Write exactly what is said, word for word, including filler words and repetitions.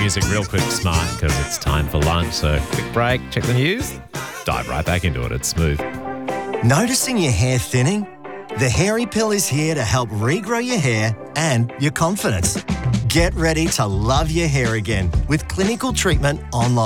music real quick, smart, because it's time for lunch. So quick break, check the news, dive right back into it. It's smooth. Noticing your hair thinning? The Hairy Pill is here to help regrow your hair and your confidence. Get ready to love your hair again with clinical treatment online.